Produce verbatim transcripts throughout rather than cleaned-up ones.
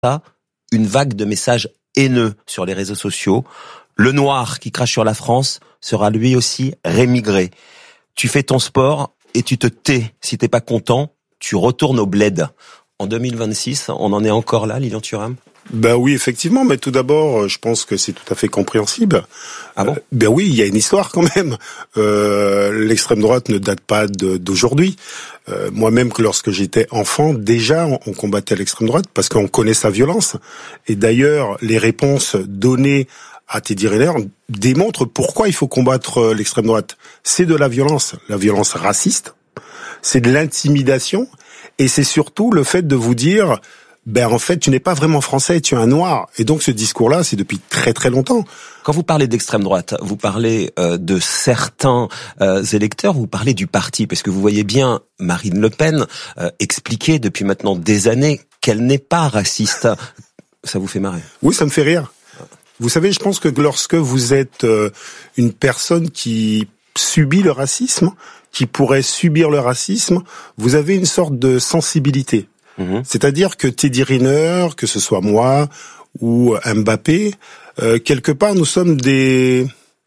une vague de messages haineux sur les réseaux sociaux. Le noir qui crache sur la France sera lui aussi rémigré. Tu fais ton sport et tu te tais. Si t'es pas content, tu retournes au bled. En deux mille vingt-six, on en est encore là, Lilian Thuram? Ben oui, effectivement, mais tout d'abord, je pense que c'est tout à fait compréhensible. Ah bon? euh, Ben oui, il y a une histoire quand même. Euh, l'extrême droite ne date pas de, d'aujourd'hui. Euh, moi-même, que lorsque j'étais enfant, déjà, on, on combattait l'extrême droite parce qu'on connaît sa violence. Et d'ailleurs, les réponses données à Teddy Riner démontrent pourquoi il faut combattre l'extrême droite. C'est de la violence, la violence raciste, c'est de l'intimidation, et c'est surtout le fait de vous dire, ben en fait, tu n'es pas vraiment français, tu es un noir. Et donc ce discours-là, c'est depuis très très longtemps. Quand vous parlez d'extrême droite, vous parlez euh, de certains euh, électeurs, vous parlez du parti, parce que vous voyez bien Marine Le Pen euh, expliquer depuis maintenant des années qu'elle n'est pas raciste. Ça vous fait marrer? Oui, ça me fait rire. Vous savez, je pense que lorsque vous êtes euh, une personne qui subit le racisme, qui pourrait subir le racisme, vous avez une sorte de sensibilité. Mmh. C'est-à-dire que Teddy Riner, que ce soit moi ou Mbappé, euh, quelque part, nous sommes des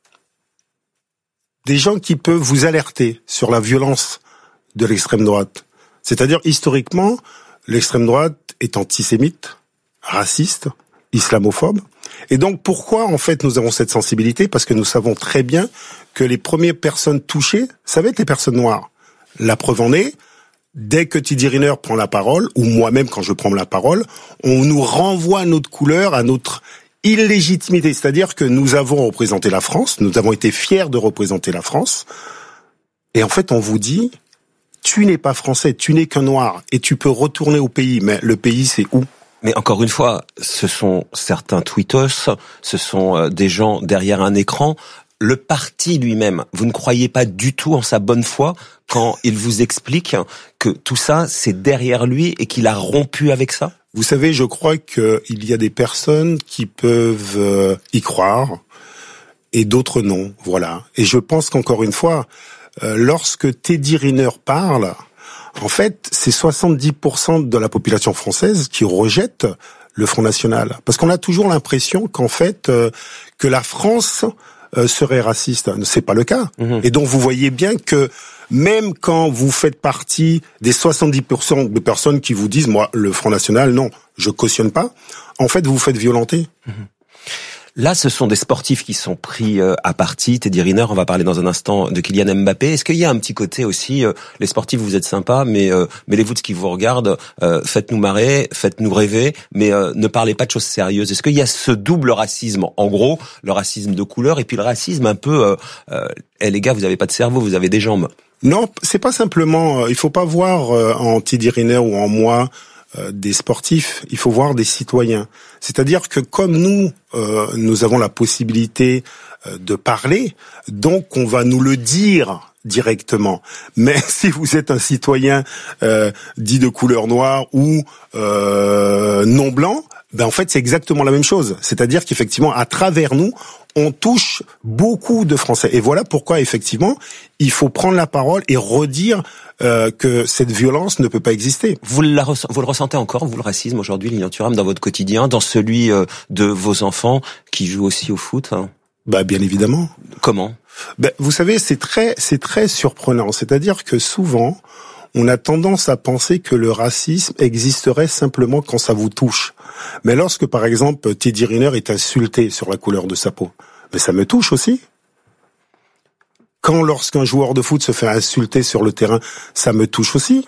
des gens qui peuvent vous alerter sur la violence de l'extrême droite. C'est-à-dire, historiquement, l'extrême droite est antisémite, raciste, islamophobe. Et donc, pourquoi, en fait, nous avons cette sensibilité? Parce que nous savons très bien que les premières personnes touchées, ça va être les personnes noires. La preuve en est, dès que Teddy Riner prend la parole, ou moi-même quand je prends la parole, on nous renvoie à notre couleur, à notre illégitimité. C'est-à-dire que nous avons représenté la France, nous avons été fiers de représenter la France, et en fait, on vous dit, tu n'es pas français, tu n'es qu'un noir, et tu peux retourner au pays. Mais le pays, c'est où? Mais encore une fois, ce sont certains tweetos, ce sont euh, des gens derrière un écran. Le parti lui-même, vous ne croyez pas du tout en sa bonne foi quand il vous explique que tout ça, c'est derrière lui et qu'il a rompu avec ça? Vous savez, je crois qu'il y a des personnes qui peuvent y croire et d'autres non, voilà. Et je pense qu'encore une fois, euh, lorsque Teddy Riner parle, en fait, c'est soixante-dix pour cent de la population française qui rejette le Front National. Parce qu'on a toujours l'impression qu'en fait, euh, que la France euh, serait raciste. C'est pas le cas. Mmh. Et donc, vous voyez bien que même quand vous faites partie des soixante-dix pour cent de personnes qui vous disent, moi, le Front National, non, je cautionne pas, en fait, vous vous faites violenter. Mmh. Là, ce sont des sportifs qui sont pris euh, à partie. Teddy Riner, on va parler dans un instant de Kylian Mbappé. Est-ce qu'il y a un petit côté aussi, euh, les sportifs, vous êtes sympas, mais euh, mêlez-vous de ce qui vous regarde, euh, faites-nous marrer, faites-nous rêver, mais euh, ne parlez pas de choses sérieuses. Est-ce qu'il y a ce double racisme, en gros, le racisme de couleur et puis le racisme un peu, euh, euh, hey, les gars, vous avez pas de cerveau, vous avez des jambes? Non, c'est pas simplement, euh, il faut pas voir euh, en Teddy Riner ou en moi des sportifs, il faut voir des citoyens. C'est-à-dire que comme nous, euh, nous avons la possibilité euh, de parler, donc on va nous le dire directement. Mais si vous êtes un citoyen euh, dit de couleur noire ou euh, non blanc, ben en fait c'est exactement la même chose. C'est-à-dire qu'effectivement, à travers nous, on touche beaucoup de Français. Et voilà pourquoi, effectivement, il faut prendre la parole et redire euh, que cette violence ne peut pas exister. Vous, la, vous le ressentez encore, vous, le racisme, aujourd'hui, Lilian Thuram, dans votre quotidien, dans celui euh, de vos enfants qui jouent aussi au foot, hein? Bah, bien évidemment. Comment? Ben, vous savez, c'est très, c'est très surprenant. C'est-à-dire que souvent, on a tendance à penser que le racisme existerait simplement quand ça vous touche. Mais lorsque, par exemple, Teddy Riner est insulté sur la couleur de sa peau, mais ça me touche aussi. Quand lorsqu'un joueur de foot se fait insulter sur le terrain, ça me touche aussi.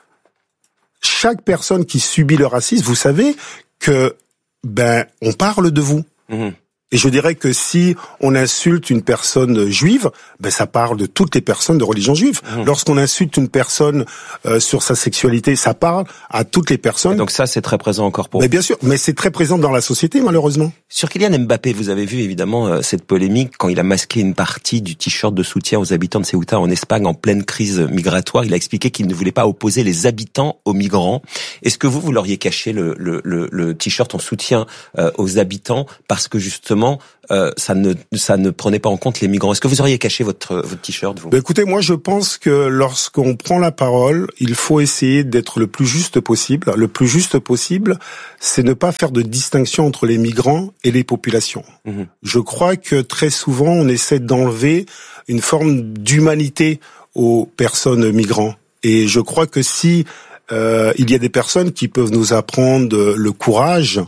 Chaque personne qui subit le racisme, vous savez que, ben, on parle de vous. Mmh. Et je dirais que si on insulte une personne juive, ben ça parle de toutes les personnes de religion juive. Mmh. Lorsqu'on insulte une personne euh, sur sa sexualité, ça parle à toutes les personnes. Et donc ça, c'est très présent encore pour mais vous. Bien sûr, mais c'est très présent dans la société, malheureusement. Sur Kylian Mbappé, vous avez vu évidemment euh, cette polémique quand il a masqué une partie du t-shirt de soutien aux habitants de Ceuta en Espagne en pleine crise migratoire. Il a expliqué qu'il ne voulait pas opposer les habitants aux migrants. Est-ce que vous, vous l'auriez caché le, le, le, le t-shirt en soutien euh, aux habitants parce que justement justement, euh, ça ne ça ne prenait pas en compte les migrants. Est-ce que vous auriez caché votre votre t-shirt, vous ? Ben écoutez, moi je pense que lorsqu'on prend la parole, il faut essayer d'être le plus juste possible. Le plus juste possible, c'est ne pas faire de distinction entre les migrants et les populations. Mmh. Je crois que très souvent, on essaie d'enlever une forme d'humanité aux personnes migrants. Et je crois que si euh, il y a des personnes qui peuvent nous apprendre le courage,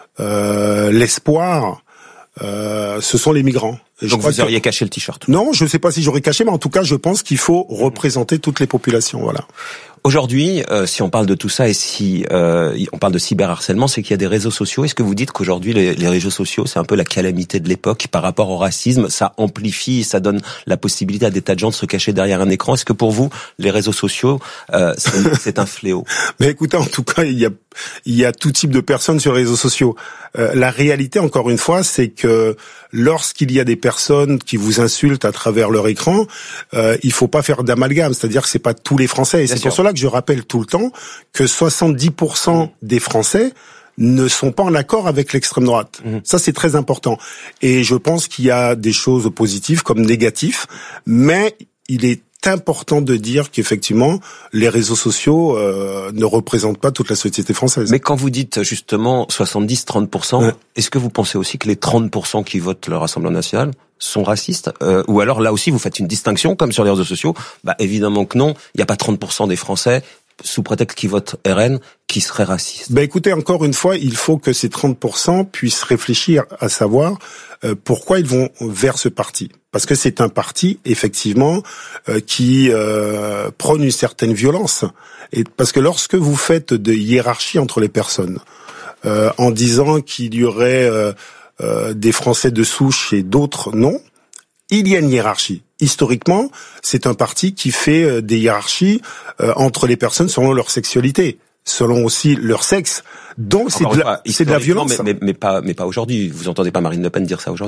euh, l'espoir, euh, ce sont les migrants. Et Donc vous auriez que... caché le t-shirt ? Non, je ne sais pas si j'aurais caché, mais en tout cas, je pense qu'il faut représenter toutes les populations. Voilà. Aujourd'hui, euh, si on parle de tout ça et si euh, on parle de cyberharcèlement, c'est qu'il y a des réseaux sociaux. Est-ce que vous dites qu'aujourd'hui, les, les réseaux sociaux, c'est un peu la calamité de l'époque par rapport au racisme ? Ça amplifie, ça donne la possibilité à des tas de gens de se cacher derrière un écran. Est-ce que pour vous, les réseaux sociaux, euh, c'est, c'est un fléau ? Mais écoutez, en tout cas, il y a, il y a tout type de personnes sur les réseaux sociaux. Euh, la réalité, encore une fois, c'est que lorsqu'il y a des personnes qui vous insultent à travers leur écran, euh, il faut pas faire d'amalgame. C'est-à-dire que c'est pas tous les Français. Et Bien c'est sûr. Pour cela que je rappelle tout le temps que soixante-dix pour cent des Français ne sont pas en accord avec l'extrême droite. Mmh. Ça, c'est très important. Et je pense qu'il y a des choses positives comme négatives, mais il est important de dire qu'effectivement, les réseaux sociaux euh, ne représentent pas toute la société française. Mais quand vous dites justement soixante-dix à trente pour cent, ouais. Est-ce que vous pensez aussi que les trente pour cent qui votent le Rassemblement national sont racistes euh, ou alors là aussi vous faites une distinction comme sur les réseaux sociaux ? Bah évidemment que non, il n'y a pas trente pour cent des Français sous prétexte qu'ils votent R N qui seraient racistes. Ben écoutez, encore une fois, il faut que ces trente pour cent puissent réfléchir à savoir euh, pourquoi ils vont vers ce parti. Parce que c'est un parti, effectivement, euh, qui euh, prône une certaine violence. Et parce que lorsque vous faites de hiérarchie entre les personnes, euh, en disant qu'il y aurait euh, euh, des Français de souche et d'autres non, il y a une hiérarchie. Historiquement, c'est un parti qui fait euh, des hiérarchies euh, entre les personnes selon leur sexualité, selon aussi leur sexe. Donc c'est de, la, c'est de la violence. Mais, mais, mais pas, mais pas aujourd'hui. Vous entendez pas Marine Le Pen dire ça aujourd'hui ?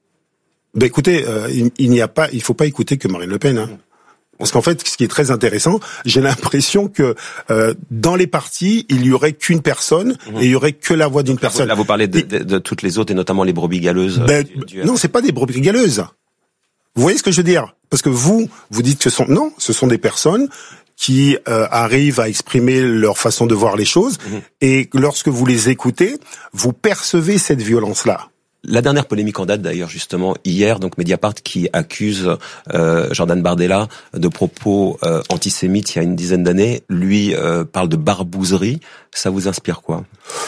Ben écoutez, euh, il, il n'y a pas, il faut pas écouter que Marine Le Pen. Hein. Parce qu'en fait, ce qui est très intéressant, j'ai l'impression que euh, dans les partis, il y aurait qu'une personne mmh. et il y aurait que la voix d'une personne. Là, vous parlez de, de, de toutes les autres et notamment les brebis galeuses. Ben, du, du... Non, c'est pas des brebis galeuses. Vous voyez ce que je veux dire ? Parce que vous, vous dites que ce sont non, ce sont des personnes qui euh, arrivent à exprimer leur façon de voir les choses mmh. et lorsque vous les écoutez, vous percevez cette violence-là. La dernière polémique en date d'ailleurs justement hier, donc Mediapart qui accuse euh, Jordan Bardella de propos euh, antisémites il y a une dizaine d'années, lui euh, parle de barbouzerie. Ça vous inspire quoi ?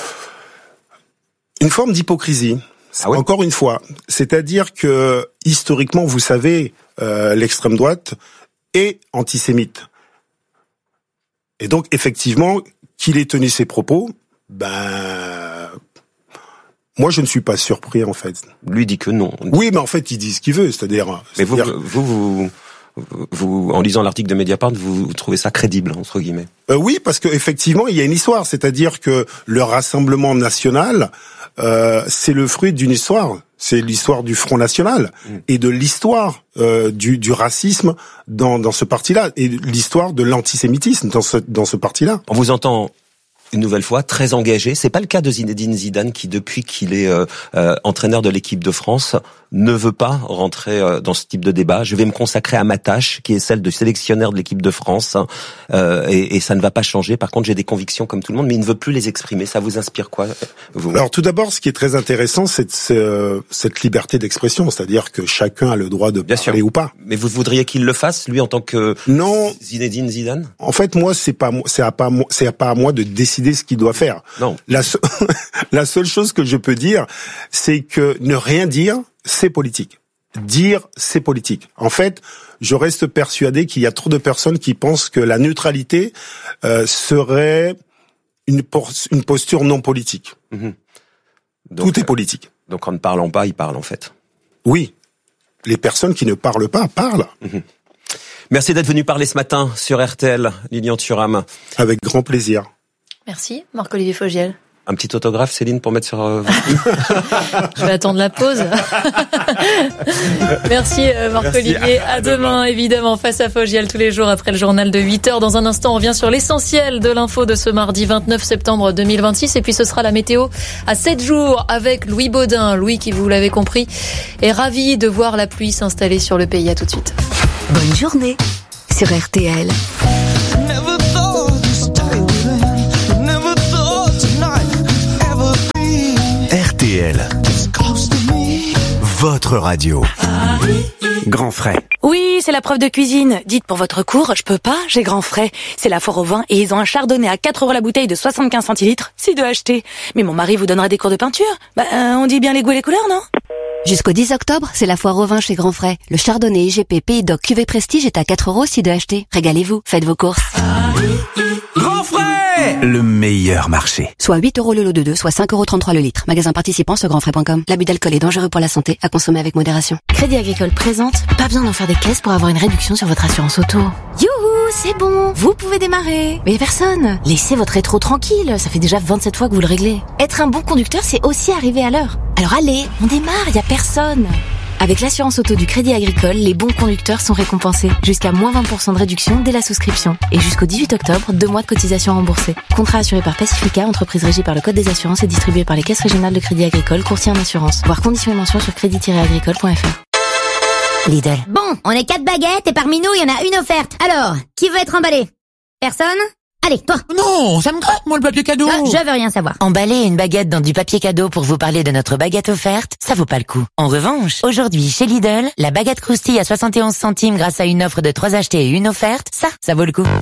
Une forme d'hypocrisie. Ah ouais ? Encore une fois, c'est-à-dire que historiquement, vous savez, euh, l'extrême droite est antisémite. Et donc effectivement, qu'il ait tenu ses propos, ben moi, je ne suis pas surpris, en fait. Lui dit que non. Oui, mais en fait, il dit ce qu'il veut, c'est-à-dire... Mais c'est-à-dire... vous, vous, vous, vous, en lisant l'article de Mediapart, vous, vous trouvez ça crédible, entre guillemets ? euh, Oui, parce que effectivement, il y a une histoire, c'est-à-dire que le Rassemblement national, euh, c'est le fruit d'une histoire. C'est l'histoire du Front National mmh. et de l'histoire euh, du, du racisme dans, dans ce parti-là, et l'histoire de l'antisémitisme dans ce, dans ce parti-là. On vous entend... une nouvelle fois, très engagé. C'est pas le cas de Zinedine Zidane qui, depuis qu'il est euh, euh, entraîneur de l'équipe de France, ne veut pas rentrer euh, dans ce type de débat. Je vais me consacrer à ma tâche, qui est celle de sélectionneur de l'équipe de France, euh, et, et ça ne va pas changer. Par contre, j'ai des convictions comme tout le monde, mais il ne veut plus les exprimer. Ça vous inspire quoi, vous ? Alors, tout d'abord, ce qui est très intéressant, c'est, c'est euh, cette liberté d'expression, c'est-à-dire que chacun a le droit de Bien parler sûr. ou pas. Mais vous voudriez qu'il le fasse, lui, en tant que non. Zinedine Zidane ? En fait, moi, c'est pas, c'est à pas, c'est à pas à moi de décider ce qu'il doit faire. Non. La, se... la seule chose que je peux dire, c'est que ne rien dire, c'est politique. Dire, c'est politique. En fait, je reste persuadé qu'il y a trop de personnes qui pensent que la neutralité euh, serait une, por- une posture non politique. Mmh. Donc, tout est politique. Donc en ne parlant pas, il parle en fait. Oui. Les personnes qui ne parlent pas parlent. Mmh. Merci d'être venu parler ce matin sur R T L, Lilian Thuram. Avec grand plaisir. Merci, Marc-Olivier Fogiel. Un petit autographe, Céline, pour mettre sur... Euh... Je vais attendre la pause. Merci Marc-Olivier. À, à demain, demain, évidemment, face à Fogiel tous les jours après le journal de huit heures. Dans un instant, on revient sur l'essentiel de l'info de ce mardi vingt-neuf septembre deux mille vingt-six. Et puis ce sera la météo à sept jours avec Louis Baudin. Louis, qui vous l'avez compris, est ravi de voir la pluie s'installer sur le pays. À tout de suite. Bonne journée sur R T L. R T L, votre radio. Grand Frais. Oui, c'est la preuve de cuisine. Dites pour votre cours, je peux pas, j'ai Grand Frais. C'est la foire au vin et ils ont un chardonnay à quatre euros la bouteille de soixante-quinze centilitres. C'est de acheter. Mais mon mari vous donnera des cours de peinture. Bah, euh, on dit bien les goûts et les couleurs, non? Jusqu'au dix octobre, c'est la foire au vin chez Grand Frais. Le chardonnay I G P Pays d'Oc Cuvée Prestige est à quatre euros si de acheter. Régalez-vous, faites vos courses. Grand Frais, le meilleur marché. Soit huit euros le lot de deux, soit cinq euros trente-trois le litre. Magasin participant sur grandfrais point com. L'abus d'alcool est dangereux pour la santé, à consommer avec modération. Crédit Agricole présente, pas besoin d'en faire des caisses pour avoir une réduction sur votre assurance auto. Youhou, c'est bon, vous pouvez démarrer. Mais personne. Laissez votre rétro tranquille, ça fait déjà vingt-sept fois que vous le réglez. Être un bon conducteur, c'est aussi arriver à l'heure. Alors allez, on démarre, y a personne. Avec l'assurance auto du Crédit Agricole, les bons conducteurs sont récompensés. Jusqu'à moins vingt pour cent de réduction dès la souscription. Et jusqu'au dix-huit octobre, deux mois de cotisation remboursée. Contrat assuré par Pacifica, entreprise régie par le Code des assurances et distribué par les caisses régionales de Crédit Agricole, courtier en assurance. Voir conditions et mentions sur crédit tiret agricole point f r. Lidl. Bon, on est quatre baguettes et parmi nous, il y en a une offerte. Alors, qui veut être emballé? Personne? Allez, toi. Non, ça me gratte, moi, le papier cadeau. Euh, je veux rien savoir. Emballer une baguette dans du papier cadeau pour vous parler de notre baguette offerte, ça vaut pas le coup. En revanche, aujourd'hui, chez Lidl, la baguette croustille à soixante et onze centimes grâce à une offre de trois achetés et une offerte, ça, ça vaut le coup.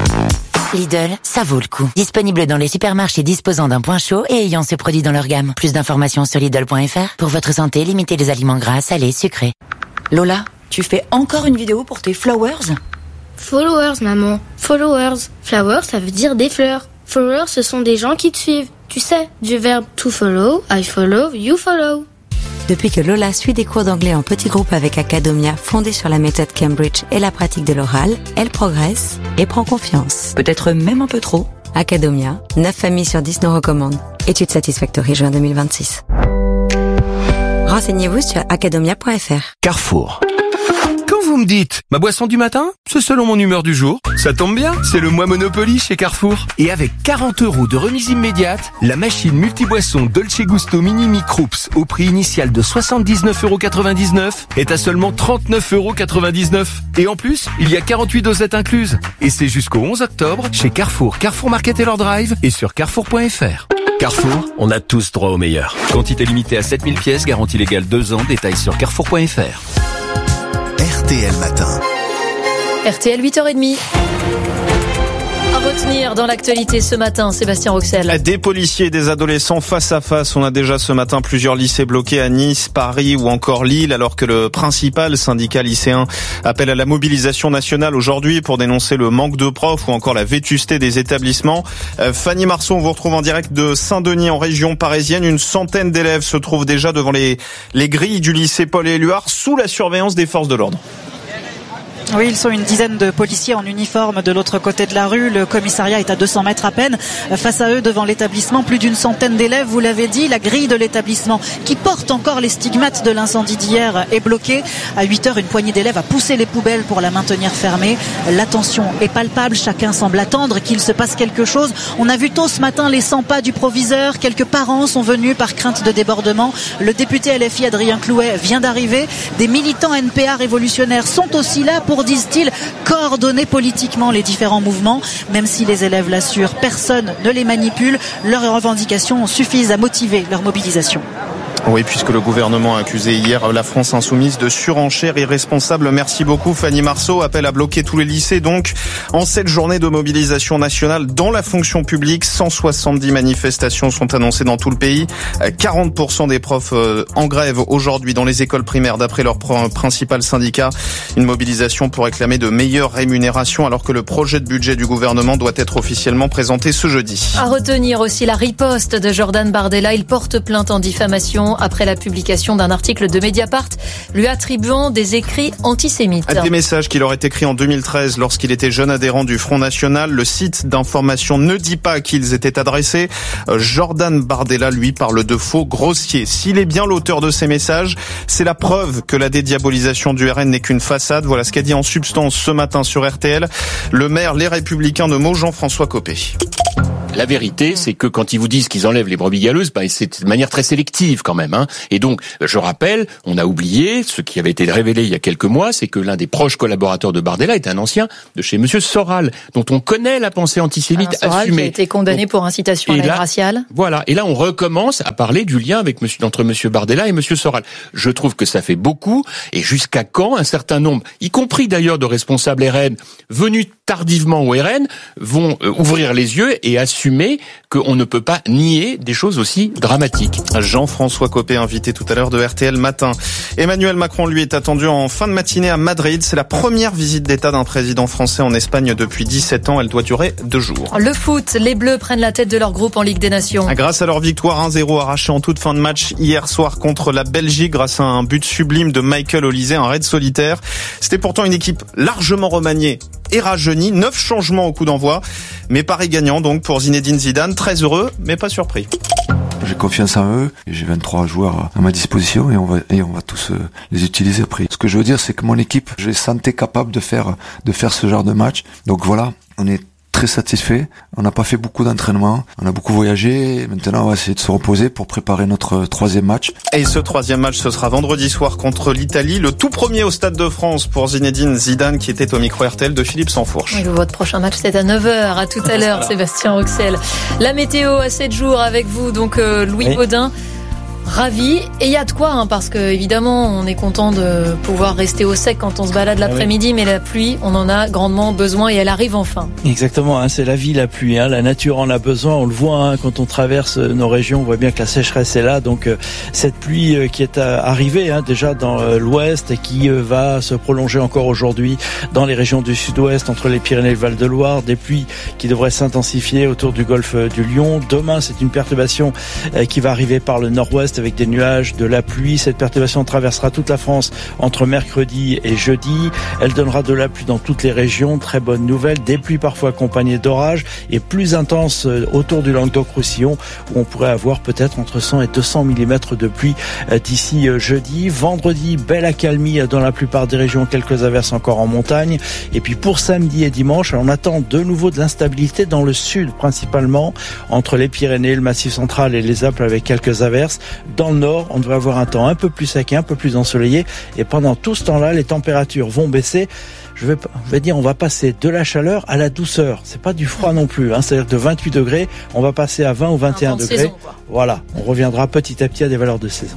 Lidl, ça vaut le coup. Disponible dans les supermarchés disposant d'un point chaud et ayant ce produit dans leur gamme. Plus d'informations sur Lidl point f r. Pour votre santé, limitez les aliments gras, salés, sucrés. Lola, tu fais encore une vidéo pour tes flowers? Followers, maman. Followers. Flowers, ça veut dire des fleurs. Followers, ce sont des gens qui te suivent. Tu sais, du verbe to follow, I follow, you follow. Depuis que Lola suit des cours d'anglais en petit groupe avec Academia, fondée sur la méthode Cambridge et la pratique de l'oral, elle progresse et prend confiance. Peut-être même un peu trop. Academia, neuf familles sur dix nous recommandent. Étude Satisfactory, juin deux mille vingt-six. Renseignez-vous sur academia point f r. Carrefour. Quand vous me dites « ma boisson du matin, c'est selon mon humeur du jour », ça tombe bien, c'est le mois Monopoly chez Carrefour. Et avec quarante euros de remise immédiate, la machine multiboisson Dolce Gusto Mini Microups au prix initial de soixante-dix-neuf euros quatre-vingt-dix-neuf est à seulement trente-neuf euros quatre-vingt-dix-neuf. Et en plus, il y a quarante-huit dosettes incluses. Et c'est jusqu'au onze octobre chez Carrefour, Carrefour Market et leur drive et sur carrefour point f r. Carrefour, on a tous droit au meilleur. Quantité limitée à sept mille pièces, garantie légale deux ans, détails sur carrefour point f r. R T L Matin. R T L huit heures trente. À retenir dans l'actualité ce matin, Sébastien Roxel. Des policiers et des adolescents face à face. On a déjà ce matin plusieurs lycées bloqués à Nice, Paris ou encore Lille, alors que le principal syndicat lycéen appelle à la mobilisation nationale aujourd'hui pour dénoncer le manque de profs ou encore la vétusté des établissements. Euh, Fanny Marceau, on vous retrouve en direct de Saint-Denis en région parisienne. Une centaine d'élèves se trouvent déjà devant les, les grilles du lycée Paul-Éluard sous la surveillance des forces de l'ordre. Oui, ils sont une dizaine de policiers en uniforme de l'autre côté de la rue. Le commissariat est à deux cents mètres à peine. Face à eux, devant l'établissement, plus d'une centaine d'élèves. Vous l'avez dit, la grille de l'établissement qui porte encore les stigmates de l'incendie d'hier est bloquée. À huit heures, une poignée d'élèves a poussé les poubelles pour la maintenir fermée. La tension est palpable. Chacun semble attendre qu'il se passe quelque chose. On a vu tôt ce matin les cent pas du proviseur. Quelques parents sont venus par crainte de débordement. Le député L F I Adrien Clouet vient d'arriver. Des militants N P A révolutionnaires sont aussi là pour, disent-ils, coordonner politiquement les différents mouvements. Même si les élèves l'assurent, personne ne les manipule. Leurs revendications suffisent à motiver leur mobilisation. Oui, puisque le gouvernement a accusé hier la France insoumise de surenchère irresponsable. Merci beaucoup Fanny Marceau. Appel à bloquer tous les lycées donc en cette journée de mobilisation nationale dans la fonction publique. cent soixante-dix manifestations sont annoncées dans tout le pays. quarante pour cent des profs en grève aujourd'hui dans les écoles primaires d'après leur principal syndicat. Une mobilisation pour réclamer de meilleures rémunérations alors que le projet de budget du gouvernement doit être officiellement présenté ce jeudi. À retenir aussi la riposte de Jordan Bardella. Il porte plainte en diffamation ans après la publication d'un article de Mediapart lui attribuant des écrits antisémites. Des messages qu'il aurait écrits en deux mille treize lorsqu'il était jeune adhérent du Front National. Le site d'information ne dit pas à qui ils étaient adressés. Jordan Bardella, lui, parle de faux grossiers. S'il est bien l'auteur de ces messages, c'est la preuve que la dédiabolisation du R N n'est qu'une façade. Voilà ce qu'a dit en substance ce matin sur R T L le maire Les Républicains de Meaux, Jean-François Copé. La vérité, c'est que quand ils vous disent qu'ils enlèvent les brebis galeuses, ben c'est de manière très sélective quand même. Hein. Et donc, je rappelle, on a oublié, ce qui avait été révélé il y a quelques mois, c'est que l'un des proches collaborateurs de Bardella est un ancien de chez Monsieur Soral, dont on connaît la pensée antisémite Alain Soral, assumée. Qui a été condamné donc, pour incitation à la haine raciale. Voilà. Et là, on recommence à parler du lien avec monsieur, entre Monsieur Bardella et Monsieur Soral. Je trouve que ça fait beaucoup. Et jusqu'à quand un certain nombre, y compris d'ailleurs de responsables R N, venus tardivement au R N, vont euh, ouvrir les yeux et assumer qu'on ne peut pas nier des choses aussi dramatiques. Jean-François Copé, invité tout à l'heure de R T L Matin. Emmanuel Macron, lui, est attendu en fin de matinée à Madrid. C'est la première visite d'État d'un président français en Espagne depuis dix-sept ans. Elle doit durer deux jours. Le foot, les Bleus prennent la tête de leur groupe en Ligue des Nations. Grâce à leur victoire un zéro arrachée en toute fin de match hier soir contre la Belgique, grâce à un but sublime de Michael Olise, un raid solitaire. C'était pourtant une équipe largement remaniée et rajeunie. Neuf changements au coup d'envoi. Mais Paris gagnant donc pour Zinedine Zidane. Très heureux, mais pas surpris. J'ai confiance en eux. J'ai vingt-trois joueurs à ma disposition et on va, et on va tous les utiliser après. Ce que je veux dire, c'est que mon équipe, je les sentais capables de faire, de faire ce genre de match. Donc voilà, on est très satisfait. On n'a pas fait beaucoup d'entraînement. On a beaucoup voyagé. Maintenant, on va essayer de se reposer pour préparer notre troisième match. Et ce troisième match, ce sera vendredi soir contre l'Italie. Le tout premier au Stade de France pour Zinedine Zidane, qui était au micro R T L de Philippe Sansfourche. Et votre prochain match, c'est à neuf heures. À tout à l'heure, Sébastien Roxel. La météo à sept jours avec vous, donc euh, Louis oui. Baudin. Ravi. Et il y a de quoi, hein, parce que évidemment, on est content de pouvoir rester au sec quand on se balade l'après-midi, mais la pluie, on en a grandement besoin et elle arrive enfin. Exactement, hein, c'est la vie, la pluie. Hein, la nature en a besoin, on le voit hein, quand on traverse nos régions, on voit bien que la sécheresse est là. Donc euh, cette pluie euh, qui est euh, arrivée hein, déjà dans euh, l'ouest et qui euh, va se prolonger encore aujourd'hui dans les régions du sud-ouest, entre les Pyrénées et le Val-de-Loire, des pluies qui devraient s'intensifier autour du golfe du Lion. Demain, c'est une perturbation euh, qui va arriver par le nord-ouest avec des nuages, de la pluie. Cette perturbation traversera toute la France entre mercredi et jeudi. Elle donnera de la pluie dans toutes les régions. Très bonne nouvelle. Des pluies parfois accompagnées d'orages et plus intenses autour du Languedoc-Roussillon où on pourrait avoir peut-être entre cent et deux cents millimètres de pluie d'ici jeudi. Vendredi, belle accalmie dans la plupart des régions. Quelques averses encore en montagne. Et puis pour samedi et dimanche, on attend de nouveau de l'instabilité dans le sud principalement entre les Pyrénées, le Massif central et les Alpes avec quelques averses. Dans le nord, on devrait avoir un temps un peu plus sec et un peu plus ensoleillé. Et pendant tout ce temps-là, les températures vont baisser. Je vais, je vais dire, on va passer de la chaleur à la douceur. C'est pas du froid non plus. Hein. C'est-à-dire de vingt-huit degrés, on va passer à vingt ou vingt et un degrés. Saison, voilà, on reviendra petit à petit à des valeurs de saison.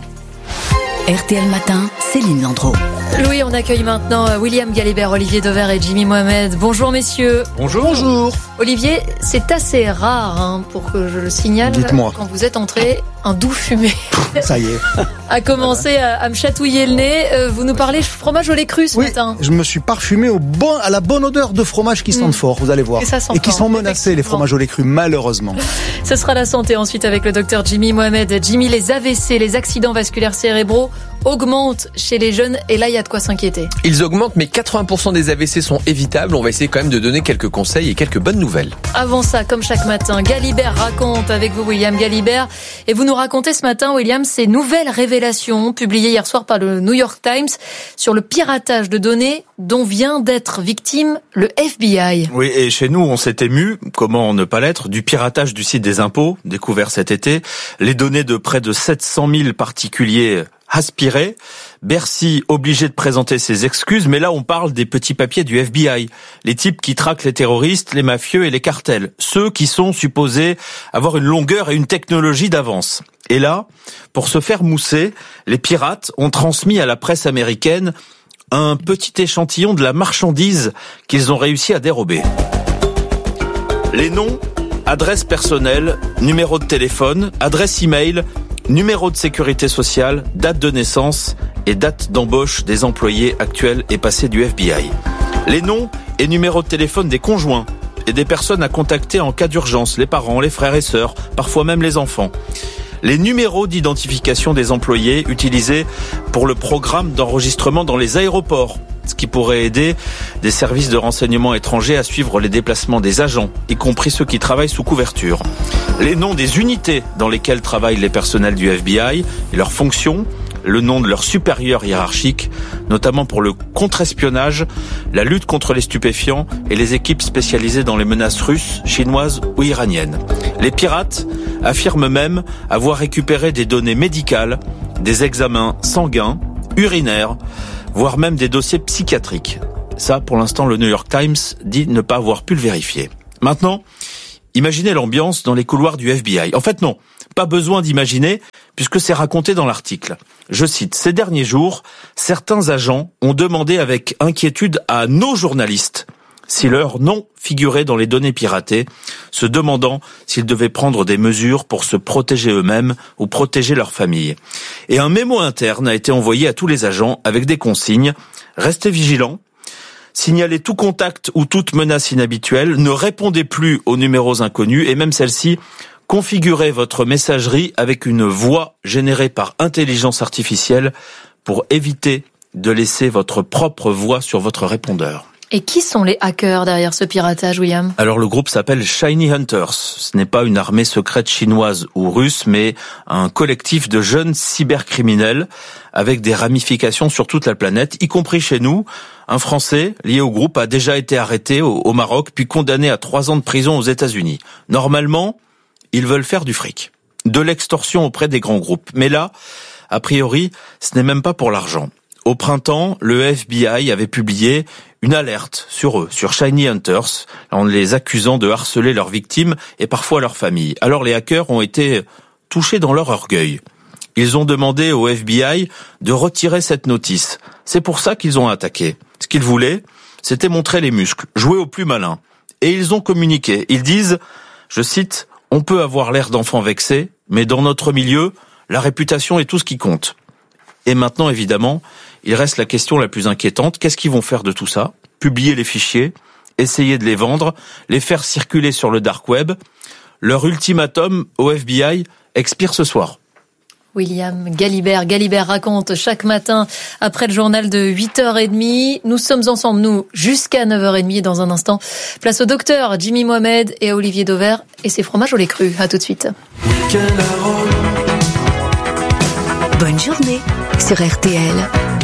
R T L Matin, Céline Landreau. Louis, on accueille maintenant William Galibert, Olivier Dauvert et Jimmy Mohamed. Bonjour messieurs. Bonjour. Bonjour. Olivier, c'est assez rare hein, pour que je le signale. Dites-moi. Quand vous êtes entré, un doux fumé ça y est a commencé à, à me chatouiller le nez. Euh, vous nous parlez fromage au lait cru ce oui, matin. Je me suis parfumé au bon, à la bonne odeur de fromage qui sentent mmh. fort, vous allez voir. Et, ça sent et qui fort, sont menacés les fromages au lait cru, malheureusement. Ce sera la santé ensuite avec le docteur Jimmy Mohamed. Jimmy, les A V C, les accidents vasculaires cérébraux augmentent chez les jeunes et là il y a de quoi s'inquiéter. Ils augmentent mais quatre-vingts pour cent des A V C sont évitables. On va essayer quand même de donner quelques conseils et quelques bonnes nouvelles. Avant ça, comme chaque matin, Galibert raconte avec vous William Galibert et vous nous racontez ce matin William ces nouvelles révélations publiées hier soir par le New York Times sur le piratage de données dont vient d'être victime le F B I. Oui, et chez nous, on s'est ému, comment ne pas l'être, du piratage du site des impôts, découvert cet été. Les données de près de sept cent mille particuliers aspirés. Bercy obligé de présenter ses excuses, mais là on parle des petits papiers du F B I, les types qui traquent les terroristes, les mafieux et les cartels, ceux qui sont supposés avoir une longueur et une technologie d'avance. Et là, pour se faire mousser, les pirates ont transmis à la presse américaine un petit échantillon de la marchandise qu'ils ont réussi à dérober. Les noms, adresse personnelle, numéro de téléphone, adresse email, numéro de sécurité sociale, date de naissance et date d'embauche des employés actuels et passés du F B I. Les noms et numéros de téléphone des conjoints et des personnes à contacter en cas d'urgence, les parents, les frères et sœurs, parfois même les enfants. les numéros d'identification des employés utilisés pour le programme d'enregistrement dans les aéroports, ce qui pourrait aider des services de renseignement étrangers à suivre les déplacements des agents, y compris ceux qui travaillent sous couverture. Les noms des unités dans lesquelles travaillent les personnels du F B I et leurs fonctions, le nom de leurs supérieurs hiérarchiques, notamment pour le contre-espionnage, la lutte contre les stupéfiants et les équipes spécialisées dans les menaces russes, chinoises ou iraniennes. Les pirates affirment même avoir récupéré des données médicales, des examens sanguins, urinaires, voire même des dossiers psychiatriques. Ça, pour l'instant, le New York Times dit ne pas avoir pu le vérifier. Maintenant, imaginez l'ambiance dans les couloirs du F B I. En fait, non, pas besoin d'imaginer, puisque c'est raconté dans l'article. Je cite, « Ces derniers jours, certains agents ont demandé avec inquiétude à nos journalistes si leur nom figurait dans les données piratées, se demandant s'ils devaient prendre des mesures pour se protéger eux-mêmes ou protéger leur famille. Et un mémo interne a été envoyé à tous les agents avec des consignes. Restez vigilants, signalez tout contact ou toute menace inhabituelle, ne répondez plus aux numéros inconnus et même celle-ci, configurez votre messagerie avec une voix générée par intelligence artificielle pour éviter de laisser votre propre voix sur votre répondeur. » Et qui sont les hackers derrière ce piratage, William ? Alors le groupe s'appelle Shiny Hunters. Ce n'est pas une armée secrète chinoise ou russe, mais un collectif de jeunes cybercriminels avec des ramifications sur toute la planète, y compris chez nous. Un Français lié au groupe a déjà été arrêté au, au Maroc, puis condamné à trois ans de prison aux États-Unis. Normalement, ils veulent faire du fric, de l'extorsion auprès des grands groupes. Mais là, a priori, ce n'est même pas pour l'argent. Au printemps, le F B I avait publié une alerte sur eux, sur Shiny Hunters, en les accusant de harceler leurs victimes et parfois leurs familles. Alors les hackers ont été touchés dans leur orgueil. Ils ont demandé au F B I de retirer cette notice. C'est pour ça qu'ils ont attaqué. Ce qu'ils voulaient, c'était montrer les muscles, jouer au plus malin. Et ils ont communiqué. Ils disent, je cite, « On peut avoir l'air d'enfants vexés, mais dans notre milieu, la réputation est tout ce qui compte. » Et maintenant, évidemment, il reste la question la plus inquiétante. Qu'est-ce qu'ils vont faire de tout ça ? Publier les fichiers, essayer de les vendre, les faire circuler sur le dark web. Leur ultimatum au F B I expire ce soir. William Galibert. Galibert raconte chaque matin après le journal de huit heures trente. Nous sommes ensemble, nous, jusqu'à neuf heures trente. Dans un instant, place au docteur Jimmy Mohamed et à Olivier Dauvert et ses fromages au lait cru. À tout de suite. Bonne journée sur R T L.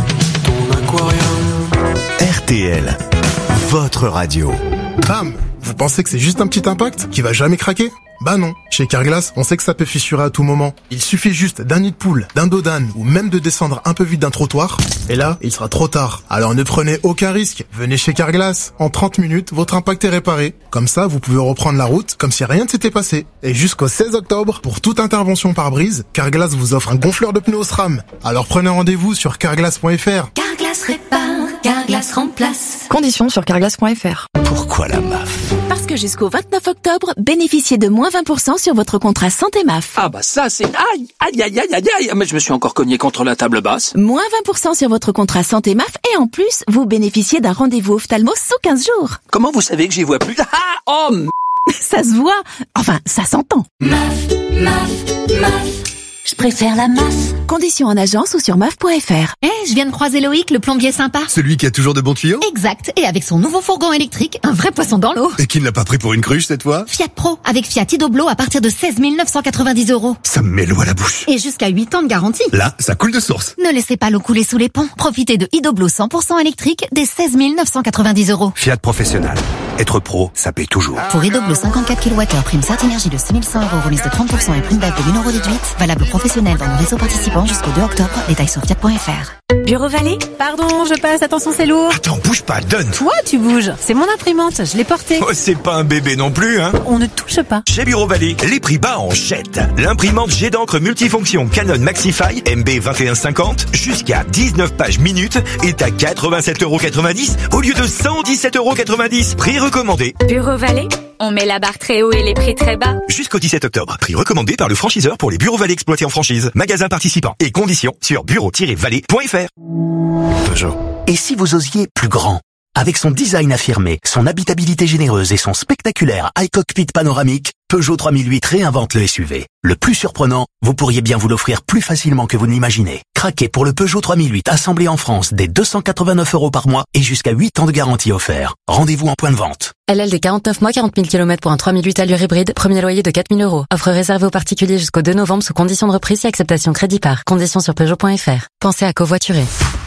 R T L, votre radio. Bam! Vous pensez que c'est juste un petit impact qui va jamais craquer ? Bah non. Chez Carglass, on sait que ça peut fissurer à tout moment. Il suffit juste d'un nid de poule, d'un dos d'âne ou même de descendre un peu vite d'un trottoir. Et là, il sera trop tard. Alors ne prenez aucun risque. Venez chez Carglass. En trente minutes, votre impact est réparé. Comme ça, vous pouvez reprendre la route comme si rien ne s'était passé. Et jusqu'au seize octobre, pour toute intervention par brise, Carglass vous offre un gonfleur de pneus au SRAM. Alors prenez rendez-vous sur carglass point f r. Carglass répare, Carglass remplace. Conditions sur carglass point f r. Pourquoi la M A F ? Parce que jusqu'au vingt-neuf octobre, bénéficiez de moins vingt pour cent sur votre contrat santé M A F. Ah bah ça c'est... Aïe, aïe, aïe, aïe, aïe, aïe, mais je me suis encore cogné contre la table basse. Moins vingt pour cent sur votre contrat santé M A F et en plus, vous bénéficiez d'un rendez-vous ophtalmo sous quinze jours. Comment vous savez que j'y vois plus ? Ah, oh m... Ça se voit. Enfin, ça s'entend. M A F, M A F, M A F. Je préfère la M A F. Conditions en agence ou sur M A F point f r. Eh, hey, je viens de croiser Loïc, le plombier sympa. Celui qui a toujours de bons tuyaux ? Exact. Et avec son nouveau fourgon électrique, un vrai poisson dans l'eau. Et qui ne l'a pas pris pour une cruche cette fois ? Fiat Pro, avec Fiat Idoblo à partir de seize mille neuf cent quatre-vingt-dix euros. Ça me met l'eau à la bouche. Et jusqu'à huit ans de garantie. Là, ça coule de source. Ne laissez pas l'eau couler sous les ponts. Profitez de Idoblo cent pour cent électrique dès seize mille neuf cent quatre-vingt-dix euros. Fiat Professionnel. Être pro, ça paye toujours. Pour Idoblo cinquante-quatre kilowattheures, prime Sart Énergie de six mille cent euros, remise de trente pour cent et prime d'aide de mille euros déduite. Valable professionnel dans nos réseaux participants jusqu'au deux octobre. Détails sur fiat point f r. Bureau Vallée ? Pardon, je passe, attention c'est lourd. Attends, bouge pas, donne. Toi, tu bouges. C'est mon imprimante, je l'ai portée. Oh, c'est pas un bébé non plus, hein. On ne touche pas. Chez Bureau Vallée, les prix bas en jette. L'imprimante jet d'encre multifonction Canon Maxify M B vingt et un cinquante jusqu'à dix-neuf pages minutes est à quatre-vingt-sept euros quatre-vingt-dix au lieu de cent dix-sept euros quatre-vingt-dix. Prix recommandé. Bureau Vallée ? On met la barre très haut et les prix très bas. Jusqu'au dix-sept octobre. Prix recommandé par le franchiseur pour les Bureaux Vallée exploités en franchise. Magasins participants et conditions sur bureau tiret vallée point f r. Peugeot. Et si vous osiez plus grand ? Avec son design affirmé, son habitabilité généreuse et son spectaculaire iCockpit panoramique, Peugeot trois mille huit réinvente le S U V. Le plus surprenant, vous pourriez bien vous l'offrir plus facilement que vous ne l'imaginez. Craquez pour le Peugeot trois mille huit assemblé en France dès deux cent quatre-vingt-neuf euros par mois et jusqu'à huit ans de garantie offert. Rendez-vous en point de vente. L L D quarante-neuf mois, quarante mille kilomètres pour un trois mille huit allure hybride, premier loyer de quatre mille euros. Offre réservée aux particuliers jusqu'au deux novembre sous conditions de reprise et acceptation crédit par. Conditions sur Peugeot point F R. Pensez à covoiturer.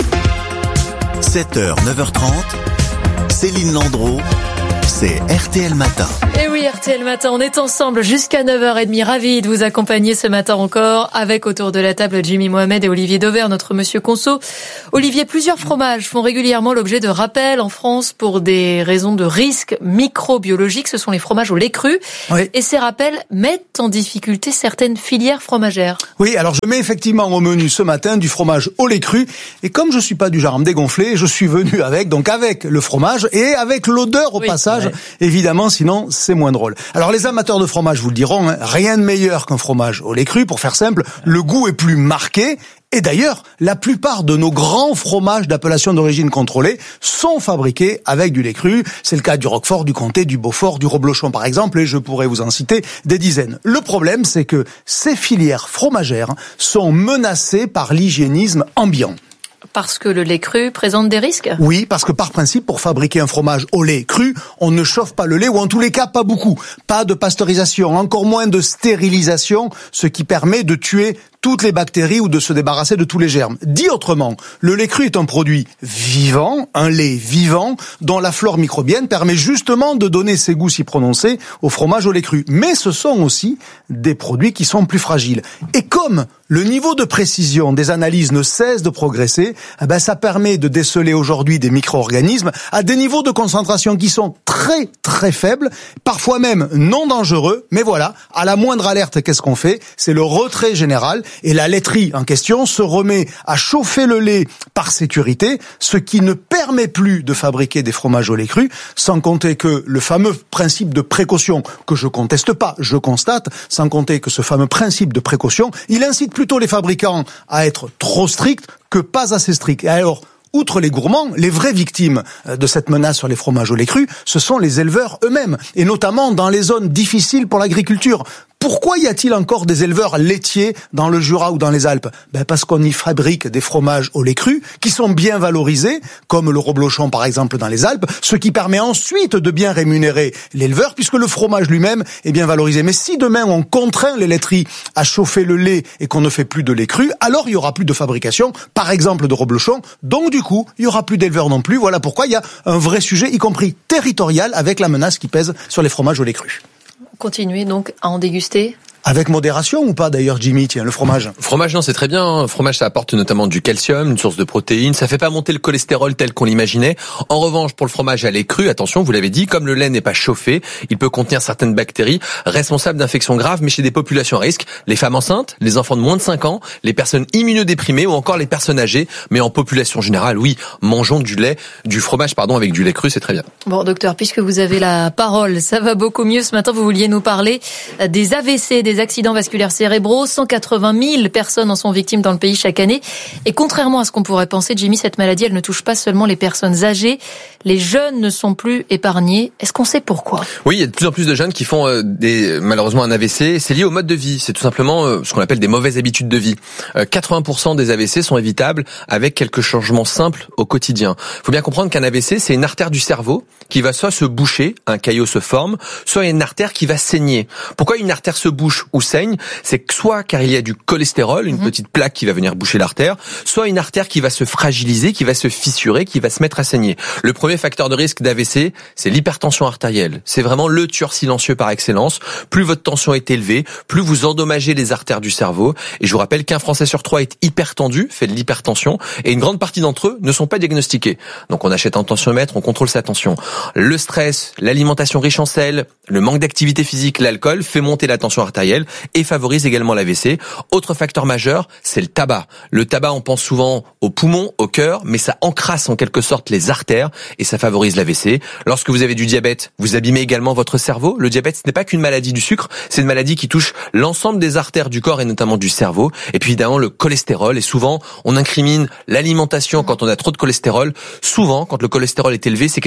sept heures, neuf heures trente, Céline Landreau, c'est R T L Matin. Et oui, R T L Matin, on est ensemble jusqu'à neuf heures trente, ravis de vous accompagner ce matin encore, avec autour de la table Jimmy Mohamed et Olivier Dauvert, notre monsieur Conso. Olivier, plusieurs fromages font régulièrement l'objet de rappels en France pour des raisons de risque microbiologiques. Ce sont les fromages au lait cru. Oui. Et ces rappels mettent en difficulté certaines filières fromagères. Oui, alors je mets effectivement au menu ce matin du fromage au lait cru. Et comme je suis pas du genre à me dégonfler, je suis venu avec, donc avec le fromage et avec l'odeur au oui, passage. Ouais. Évidemment, sinon c'est moins drôle. Alors les amateurs de fromage vous le diront, hein, rien de meilleur qu'un fromage au lait cru. Pour faire simple, le goût est plus marqué. Et d'ailleurs, la plupart de nos grands fromages d'appellation d'origine contrôlée sont fabriqués avec du lait cru. C'est le cas du Roquefort, du Comté, du Beaufort, du Reblochon par exemple, et je pourrais vous en citer des dizaines. Le problème, c'est que ces filières fromagères sont menacées par l'hygiénisme ambiant. Parce que le lait cru présente des risques ? Oui, parce que par principe, pour fabriquer un fromage au lait cru, on ne chauffe pas le lait, ou en tous les cas, pas beaucoup. Pas de pasteurisation, encore moins de stérilisation, ce qui permet de tuer toutes les bactéries ou de se débarrasser de tous les germes. Dit autrement, le lait cru est un produit vivant, un lait vivant, dont la flore microbienne permet justement de donner ses goûts si prononcés au fromage au lait cru. Mais ce sont aussi des produits qui sont plus fragiles. Et comme le niveau de précision des analyses ne cesse de progresser, eh ben ça permet de déceler aujourd'hui des micro-organismes à des niveaux de concentration qui sont très très faibles, parfois même non dangereux. Mais voilà, à la moindre alerte, qu'est-ce qu'on fait ? C'est le retrait général. Et la laiterie en question se remet à chauffer le lait par sécurité, ce qui ne permet plus de fabriquer des fromages au lait cru, sans compter que le fameux principe de précaution, que je conteste pas, je constate, sans compter que ce fameux principe de précaution, il incite plutôt les fabricants à être trop stricts que pas assez stricts. Et alors, outre les gourmands, les vraies victimes de cette menace sur les fromages au lait cru, ce sont les éleveurs eux-mêmes, et notamment dans les zones difficiles pour l'agriculture. Pourquoi y a-t-il encore des éleveurs laitiers dans le Jura ou dans les Alpes ? Ben parce qu'on y fabrique des fromages au lait cru qui sont bien valorisés, comme le Reblochon par exemple dans les Alpes, ce qui permet ensuite de bien rémunérer l'éleveur puisque le fromage lui-même est bien valorisé. Mais si demain on contraint les laiteries à chauffer le lait et qu'on ne fait plus de lait cru, alors il y aura plus de fabrication, par exemple de Reblochon, donc du coup il y aura plus d'éleveurs non plus. Voilà pourquoi il y a un vrai sujet, y compris territorial, avec la menace qui pèse sur les fromages au lait cru. Continuez donc à en déguster. Avec modération ou pas d'ailleurs, Jimmy, tiens, le fromage. Fromage, non, c'est très bien. Le fromage, ça apporte notamment du calcium, une source de protéines. Ça fait pas monter le cholestérol tel qu'on l'imaginait. En revanche, pour le fromage à lait cru, attention, vous l'avez dit, comme le lait n'est pas chauffé, il peut contenir certaines bactéries responsables d'infections graves, mais chez des populations à risque. Les femmes enceintes, les enfants de moins de cinq ans, les personnes immunodéprimées ou encore les personnes âgées. Mais en population générale, oui, mangeons du lait, du fromage, pardon, avec du lait cru, c'est très bien. Bon, docteur, puisque vous avez la parole, ça va beaucoup mieux. Ce matin, vous vouliez nous parler des A V C, des accidents vasculaires cérébraux. cent quatre-vingt mille personnes en sont victimes dans le pays chaque année. Et contrairement à ce qu'on pourrait penser, Jimmy, cette maladie, elle ne touche pas seulement les personnes âgées. Les jeunes ne sont plus épargnés. Est-ce qu'on sait pourquoi ? Oui, il y a de plus en plus de jeunes qui font euh, des, malheureusement un A V C. C'est lié au mode de vie. C'est tout simplement euh, ce qu'on appelle des mauvaises habitudes de vie. Euh, quatre-vingts pour cent des A V C sont évitables avec quelques changements simples au quotidien. Il faut bien comprendre qu'un A V C, c'est une artère du cerveau qui va soit se boucher, un caillot se forme, soit une artère qui va saigner. Pourquoi une artère se bouche ou saigne ? C'est que soit car il y a du cholestérol, une mmh. petite plaque qui va venir boucher l'artère, soit une artère qui va se fragiliser, qui va se fissurer, qui va se mettre à saigner. Le premier facteur de risque d'A V C, c'est l'hypertension artérielle. C'est vraiment le tueur silencieux par excellence. Plus votre tension est élevée, plus vous endommagez les artères du cerveau. Et je vous rappelle qu'un Français sur trois est hypertendu, fait de l'hypertension, et une grande partie d'entre eux ne sont pas diagnostiqués. Donc on achète un tensiomètre, on contrôle sa tension. Le stress, l'alimentation riche en sel, le manque d'activité physique, l'alcool fait monter la tension artérielle et favorise également l'A V C. Autre facteur majeur, c'est le tabac. Le tabac, on pense souvent aux poumons, au cœur, mais ça encrasse en quelque sorte les artères et ça favorise l'A V C. Lorsque vous avez du diabète, vous abîmez également votre cerveau. Le diabète, ce n'est pas qu'une maladie du sucre, c'est une maladie qui touche l'ensemble des artères du corps et notamment du cerveau. Et puis évidemment le cholestérol. Et souvent, on incrimine l'alimentation quand on a trop de cholestérol. Souvent, quand le cholestérol est élevé, c'est quelque chose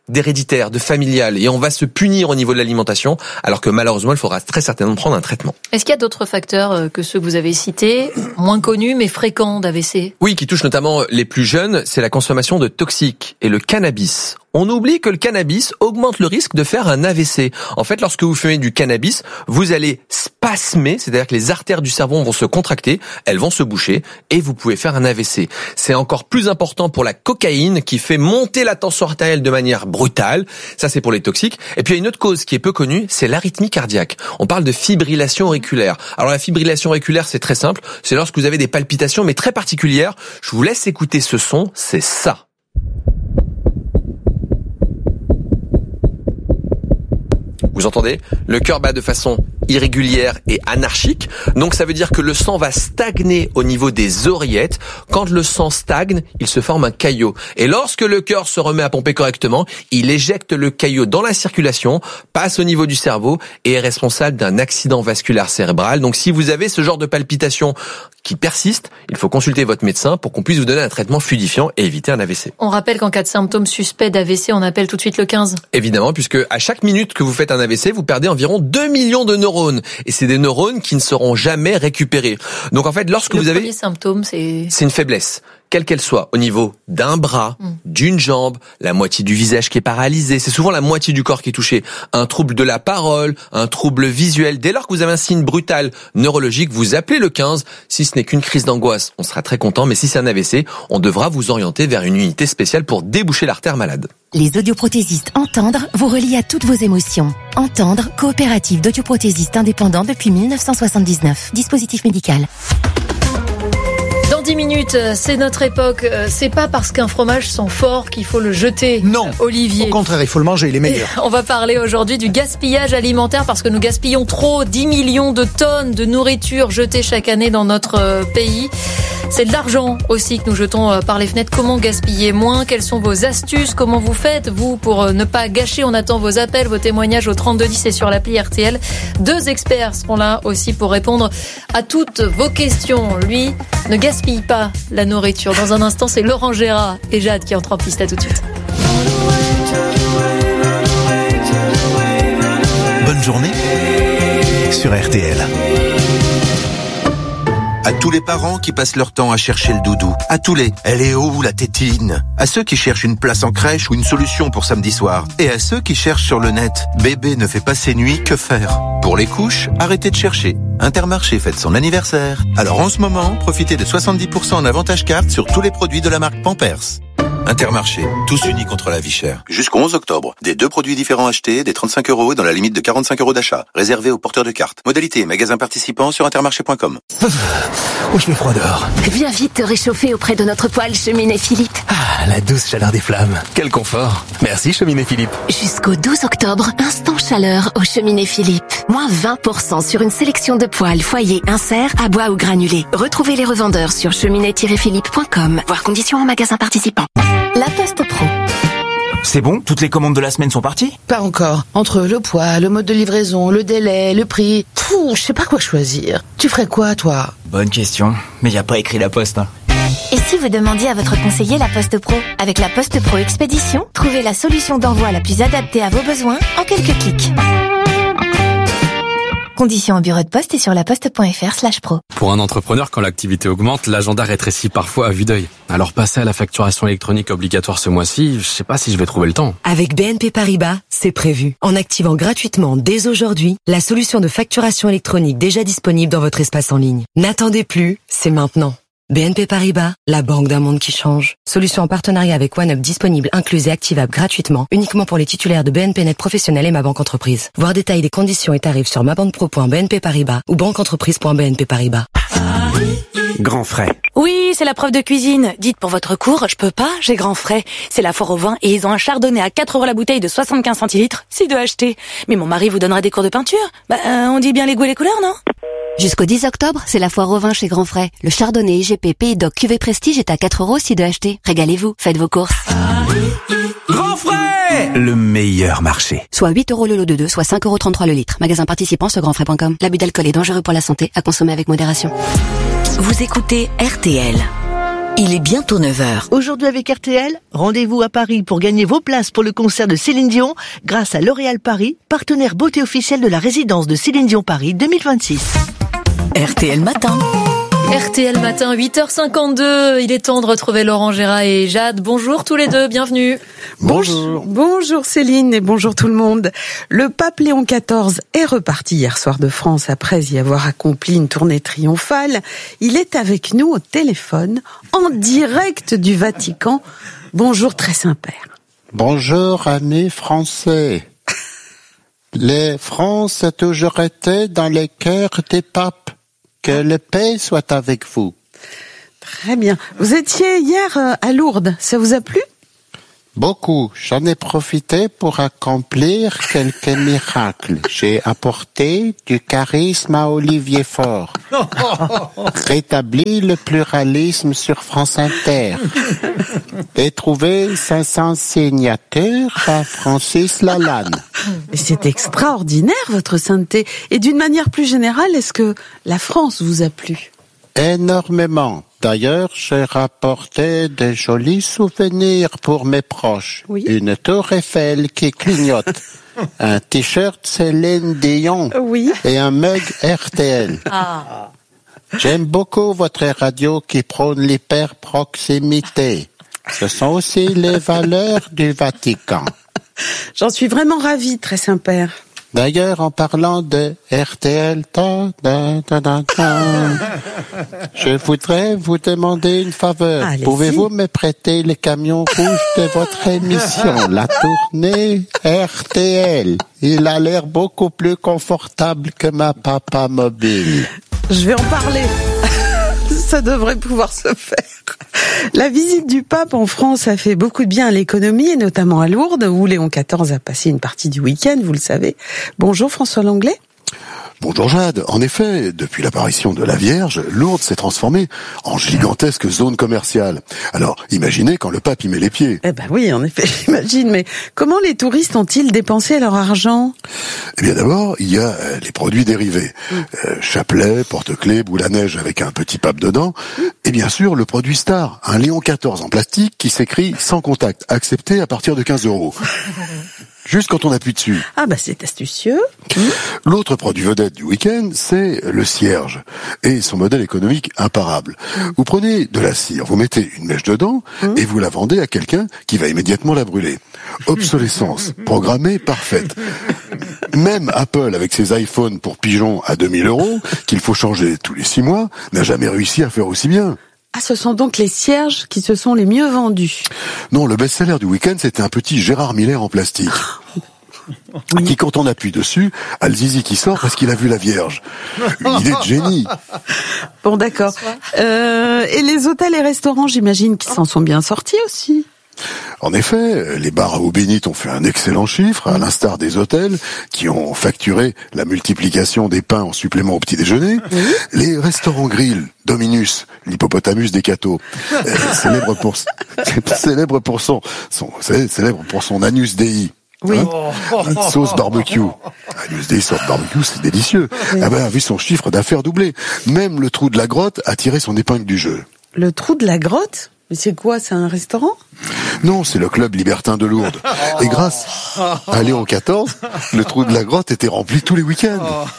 d'héréditaire, de familial, et on va se punir au niveau de l'alimentation, alors que malheureusement, il faudra très certainement prendre un traitement. Est-ce qu'il y a d'autres facteurs que ceux que vous avez cités, moins connus mais fréquents d'A V C? Oui, qui touchent notamment les plus jeunes, c'est la consommation de toxiques et le cannabis. On oublie que le cannabis augmente le risque de faire un A V C. En fait, lorsque vous fumez du cannabis, vous allez spasmer, c'est-à-dire que les artères du cerveau vont se contracter, elles vont se boucher et vous pouvez faire un A V C. C'est encore plus important pour la cocaïne qui fait monter la tension artérielle de manière brutale. Ça, c'est pour les toxiques. Et puis, il y a une autre cause qui est peu connue, c'est l'arythmie cardiaque. On parle de fibrillation auriculaire. Alors, la fibrillation auriculaire, c'est très simple. C'est lorsque vous avez des palpitations, mais très particulières. Je vous laisse écouter ce son. C'est ça. Vous entendez? Le cœur bat de façon irrégulière et anarchique. Donc ça veut dire que le sang va stagner au niveau des oreillettes. Quand le sang stagne, il se forme un caillot. Et lorsque le cœur se remet à pomper correctement, il éjecte le caillot dans la circulation, passe au niveau du cerveau et est responsable d'un accident vasculaire cérébral. Donc si vous avez ce genre de palpitations qui persistent, il faut consulter votre médecin pour qu'on puisse vous donner un traitement fluidifiant et éviter un A V C. On rappelle qu'en cas de symptômes suspects d'A V C, on appelle tout de suite le quinze. Évidemment, puisque à chaque minute que vous faites un A V C, vous perdez environ deux millions de neurones. Et c'est des neurones qui ne seront jamais récupérés. Donc en fait, lorsque le vous avez... Le premier symptôme, c'est... C'est une faiblesse, quelle qu'elle soit, au niveau d'un bras, mmh. d'une jambe, la moitié du visage qui est paralysée. C'est souvent la moitié du corps qui est touché. Un trouble de la parole, un trouble visuel. Dès lors que vous avez un signe brutal neurologique, vous appelez le quinze. Si ce n'est qu'une crise d'angoisse, on sera très content. Mais si c'est un A V C, on devra vous orienter vers une unité spéciale pour déboucher l'artère malade. Les audioprothésistes Entendre vous relient à toutes vos émotions. Entendre, coopérative d'audioprothésistes indépendants depuis mille neuf cent soixante-dix-neuf. Dispositif médical. Dans dix minutes, c'est notre époque. C'est pas parce qu'un fromage sent fort qu'il faut le jeter. Non. Olivier. Au contraire, il faut le manger, il est meilleur. Et on va parler aujourd'hui du gaspillage alimentaire parce que nous gaspillons trop. dix millions de tonnes de nourriture jetées chaque année dans notre pays. C'est de l'argent aussi que nous jetons par les fenêtres. Comment gaspiller moins? Quelles sont vos astuces? Comment vous faites, vous, pour ne pas gâcher? On attend vos appels, vos témoignages au trente-deux dix et sur l'appli R T L. Deux experts seront là aussi pour répondre à toutes vos questions. Lui ne gaspille pas la nourriture. Dans un instant, c'est Laurent Gérard et Jade qui entrent en piste. À tout de suite. Bonne journée sur R T L. À tous les parents qui passent leur temps à chercher le doudou. À tous les « elle est où la tétine ?» À ceux qui cherchent une place en crèche ou une solution pour samedi soir. Et à ceux qui cherchent sur le net « bébé ne fait pas ses nuits, que faire ?» Pour les couches, arrêtez de chercher. Intermarché fête son anniversaire. Alors en ce moment, profitez de soixante-dix pour cent en avantage carte sur tous les produits de la marque Pampers. Intermarché, tous unis contre la vie chère. Jusqu'au onze octobre, des deux produits différents achetés, des trente-cinq euros et dans la limite de quarante-cinq euros d'achat. Réservé aux porteurs de cartes. Modalité, magasin participant sur intermarché point com. Oh, je fais froid dehors. Viens vite te réchauffer auprès de notre poêle Cheminée Philippe. Ah, la douce chaleur des flammes. Quel confort. Merci Cheminée Philippe. Jusqu'au douze octobre, instant chaleur au Cheminée Philippe. Moins vingt pour cent sur une sélection de poêles, foyer, insert, à bois ou granulés. Retrouvez les revendeurs sur cheminée tiret philippe point com. Voir conditions en magasin participant. La Poste Pro. C'est bon? Toutes les commandes de la semaine sont parties? Pas encore. Entre le poids, le mode de livraison, le délai, le prix... Pouh, je sais pas quoi choisir. Tu ferais quoi, toi? Bonne question. Mais y a pas écrit la Poste, hein. Et si vous demandiez à votre conseiller La Poste Pro? Avec La Poste Pro Expédition, trouvez la solution d'envoi la plus adaptée à vos besoins en quelques clics. Conditions au bureau de poste et sur laposte point fr slash pro. Pour un entrepreneur, quand l'activité augmente, l'agenda rétrécit parfois à vue d'œil. Alors passer à la facturation électronique obligatoire ce mois-ci, je sais pas si je vais trouver le temps. Avec B N P Paribas, c'est prévu. En activant gratuitement dès aujourd'hui la solution de facturation électronique déjà disponible dans votre espace en ligne. N'attendez plus, c'est maintenant. B N P Paribas, la banque d'un monde qui change. Solution en partenariat avec OneUp disponible, incluse et activable gratuitement, uniquement pour les titulaires de B N P Net Professionnel et Ma Banque Entreprise. Voir détail des conditions et tarifs sur ma banque pro point b n p paribas ou banque entreprise point b n p paribas. Grand frais. Oui, c'est la prof de cuisine. Dites pour votre cours, je peux pas, j'ai grand frais. C'est la foire au vin et ils ont un chardonnay à quatre euros la bouteille de soixante-quinze centilitres, si de acheter. Mais mon mari vous donnera des cours de peinture. Bah, euh, on dit bien les goûts et les couleurs, non? Jusqu'au dix octobre, c'est la foire au vin chez Grand Frais. Le chardonnay I G P Pays Doc Cuvée Prestige est à quatre euros si de acheter. Régalez-vous, faites vos courses. Grand frais! Le meilleur marché. Soit huit euros le lot de deux, soit cinq euros trente-trois le litre. Magasin participant sur grand frais point com. L'abus d'alcool est dangereux pour la santé, à consommer avec modération. Vous écoutez R T L. Il est bientôt neuf heures. Aujourd'hui avec R T L, rendez-vous à Paris pour gagner vos places pour le concert de Céline Dion grâce à L'Oréal Paris, partenaire beauté officielle de la résidence de Céline Dion Paris deux mille vingt-six. R T L Matin. R T L Matin, huit heures cinquante-deux. Il est temps de retrouver Laurent Gérard et Jade. Bonjour tous les deux, bienvenue. Bonjour. Bonjour Céline et bonjour tout le monde. Le pape Léon quatorze est reparti hier soir de France après y avoir accompli une tournée triomphale. Il est avec nous au téléphone, en direct du Vatican. Bonjour très Saint-Père. Bonjour amis français. Les France a toujours été dans les cœurs des papes. Que la paix soit avec vous. Très bien. Vous étiez hier à Lourdes, ça vous a plu ? Beaucoup. J'en ai profité pour accomplir quelques miracles. J'ai apporté du charisme à Olivier Faure. Rétabli le pluralisme sur France Inter. Et trouvé cinq cents signatures à Francis Lalanne. C'est extraordinaire, votre sainteté. Et d'une manière plus générale, est-ce que la France vous a plu ? Énormément. D'ailleurs, j'ai rapporté de jolis souvenirs pour mes proches. Oui. Une tour Eiffel qui clignote, un t-shirt Céline Dion oui. et un mug R T L. Ah. J'aime beaucoup votre radio qui prône l'hyper-proximité. Ce sont aussi les valeurs du Vatican. J'en suis vraiment ravie, très Saint-Père. D'ailleurs, en parlant de R T L, ta, ta, ta, ta, ta, je voudrais vous demander une faveur. Allez-y. Pouvez-vous me prêter les camions rouges de votre émission, la tournée R T L? Il a l'air beaucoup plus confortable que ma papa mobile. Je vais en parler. Ça devrait pouvoir se faire. La visite du pape en France a fait beaucoup de bien à l'économie, et notamment à Lourdes, où Léon quatorze a passé une partie du week-end, vous le savez. Bonjour François Langlais. Bonjour Jade. En effet, depuis l'apparition de la Vierge, Lourdes s'est transformée en gigantesque zone commerciale. Alors, imaginez quand le pape y met les pieds. Eh ben oui, en effet, j'imagine. Mais comment les touristes ont-ils dépensé leur argent ? Eh bien d'abord, il y a euh, les produits dérivés. Mm. Euh, chapelet, porte-clés, boule à neige avec un petit pape dedans. Mm. Et bien sûr, le produit star, un Léon quatorze en plastique qui s'écrit sans contact, accepté à partir de quinze euros. Juste quand on appuie dessus. Ah bah c'est astucieux. L'autre produit vedette du week-end, c'est le cierge. Et son modèle économique imparable. Vous prenez de la cire, vous mettez une mèche dedans, mmh. et vous la vendez à quelqu'un qui va immédiatement la brûler. Obsolescence programmée parfaite. Même Apple, avec ses iPhones pour pigeons à deux mille euros, qu'il faut changer tous les six mois, n'a jamais réussi à faire aussi bien. Ah, ce sont donc les cierges qui se sont les mieux vendus. Non, le best-seller du week-end, c'était un petit Gérard Miller en plastique. Oui. Qui, quand on appuie dessus, a le zizi qui sort parce qu'il a vu la Vierge. Une idée de génie. Bon, d'accord. Euh, et les hôtels et restaurants, j'imagine qu'ils s'en sont bien sortis aussi. En effet, les bars à eau bénite ont fait un excellent chiffre, à l'instar des hôtels qui ont facturé la multiplication des pains en supplément au petit déjeuner. Oui. Les restaurants grill, Dominus, l'hippopotamus des cathos, euh, célèbre pour célèbre pour son, son célèbre pour son Anus Dei. Oui. Hein, sauce barbecue. Anus Dei sauce barbecue, c'est délicieux. Oui. Ah ben, a vu son chiffre d'affaires doubler. Même le trou de la grotte a tiré son épingle du jeu. Le trou de la grotte ? Mais c'est quoi, c'est un restaurant ? Non, c'est le club libertin de Lourdes. Et grâce à Léon quatorze, le trou de la grotte était rempli tous les week-ends.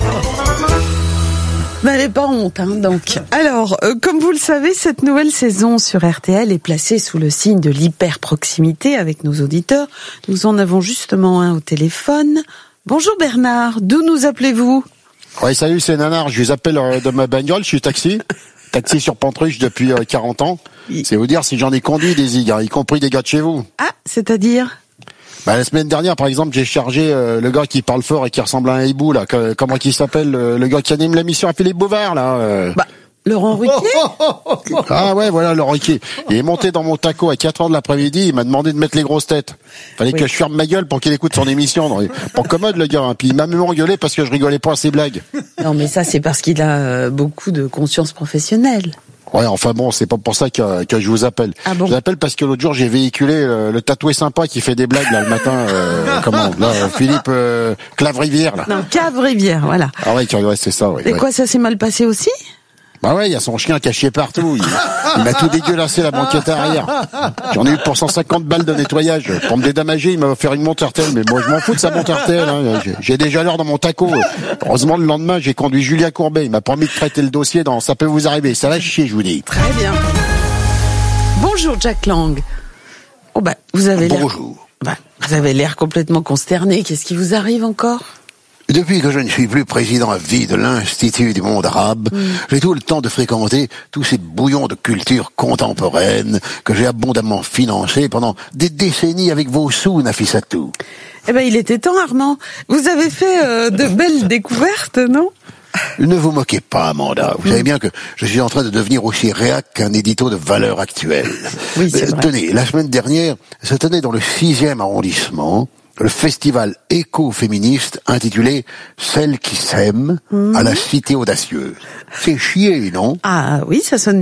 Ben, elle n'est pas honte, hein, donc. Alors, euh, comme vous le savez, cette nouvelle saison sur R T L est placée sous le signe de l'hyper-proximité avec nos auditeurs. Nous en avons justement un au téléphone. Bonjour Bernard, d'où nous appelez-vous ? Oui, salut, c'est Nanar, je vous appelle euh, de ma bagnole, je suis taxi. Taxi sur Pantruche depuis euh, quarante ans. C'est vous dire si j'en ai conduit des zig, hein, y compris des gars de chez vous. Ah, c'est-à-dire ? Bah, la semaine dernière, par exemple, j'ai chargé euh, le gars qui parle fort et qui ressemble à un hibou, là. Que, comment il s'appelle, euh, le gars qui anime l'émission à Philippe Bouvard, là. Euh... Bah, Laurent Ruquier. Ah ouais, voilà, Laurent Ruquier. Il est monté dans mon taco à quatre heures de l'après-midi, il m'a demandé de mettre les grosses têtes. Fallait oui. que je ferme ma gueule pour qu'il écoute son émission. Non, pas commode, le gars. Hein. Puis il m'a même engueulé parce que je rigolais pas à ses blagues. Non, mais ça, c'est parce qu'il a euh, beaucoup de conscience professionnelle. Ouais, enfin bon, c'est pas pour ça que, que je vous appelle. Ah bon ? Je vous appelle parce que l'autre jour, j'ai véhiculé euh, le tatoué sympa qui fait des blagues, là, le matin. Euh, comment là, Philippe euh, Clavrivière, là. Non, Cavrivière, voilà. Ah ouais, ouais c'est ça, ouais. Et ouais. quoi, ça s'est mal passé aussi ? Bah ouais, il y a son chien caché partout. Il, il m'a tout dégueulassé la banquette arrière. J'en ai eu pour cent cinquante balles de nettoyage. Pour me dédommager, il m'a offert une montre R T L. Mais moi, je m'en fous de sa montre R T L. Hein. J'ai, j'ai déjà l'heure dans mon taco. Heureusement, le lendemain, j'ai conduit Julien Courbet. Il m'a promis de traiter le dossier dans Ça peut vous arriver. Ça va chier, je vous dis. Très bien. Bonjour, Jack Lang. Oh bah, vous avez l'air... Bonjour. Bah, vous avez l'air complètement consterné. Qu'est-ce qui vous arrive encore ? Depuis que je ne suis plus président à vie de l'Institut du monde arabe, mmh. j'ai tout le temps de fréquenter tous ces bouillons de culture contemporaine que j'ai abondamment financés pendant des décennies avec vos sous, Nafissatou. Eh ben, il était temps, Armand. Vous avez fait euh, de belles découvertes, non ? Ne vous moquez pas, Amanda. Vous mmh. savez bien que je suis en train de devenir aussi réac qu'un édito de valeur actuelle. Oui, c'est vrai. Tenez, la semaine dernière, se tenait dans le sixième arrondissement le festival éco-féministe intitulé « Celles qui s'aiment mmh. à la cité audacieuse ». C'est chier, non ? Ah oui, ça sonne